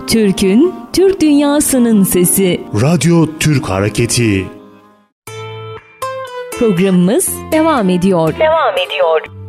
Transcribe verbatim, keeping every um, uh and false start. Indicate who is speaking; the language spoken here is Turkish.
Speaker 1: Türk'ün, Türk dünyasının sesi.
Speaker 2: Radyo Türk Hareketi.
Speaker 1: Programımız devam ediyor.
Speaker 3: Devam ediyor.